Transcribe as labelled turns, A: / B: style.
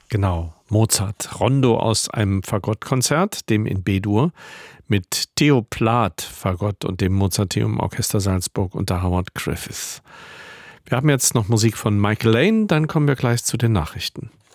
A: Genau, Mozart. Rondo aus einem Fagottkonzert, dem in B-Dur, mit Theo Plath Fagott und dem Mozarteum Orchester Salzburg unter Howard Griffiths. Wir haben jetzt noch Musik von Michael Lane, dann kommen wir gleich zu den Nachrichten.